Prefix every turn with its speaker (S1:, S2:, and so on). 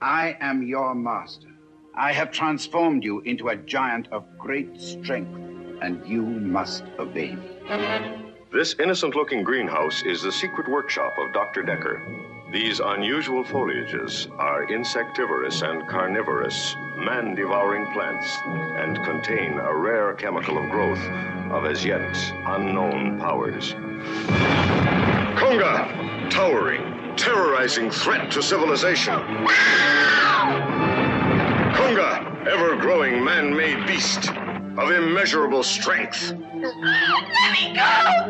S1: I am your master. I have transformed you into a giant of great strength, and you must obey me.
S2: This innocent-looking greenhouse is the secret workshop of Dr. Decker. These unusual foliages are insectivorous and carnivorous, man-devouring plants, and contain a rare chemical of growth of as yet unknown powers. Kunga, towering, terrorizing threat to civilization. Kunga, ever-growing man-made beast of immeasurable strength.
S3: Let me go!